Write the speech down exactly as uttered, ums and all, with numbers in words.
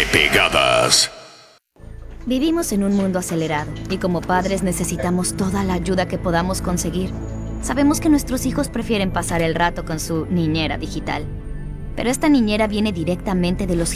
Pegadas. Vivimos en un mundo acelerado y como padres necesitamos toda la ayuda que podamos conseguir. Sabemos que nuestros hijos prefieren pasar el rato con su niñera digital, pero esta niñera viene directamente de los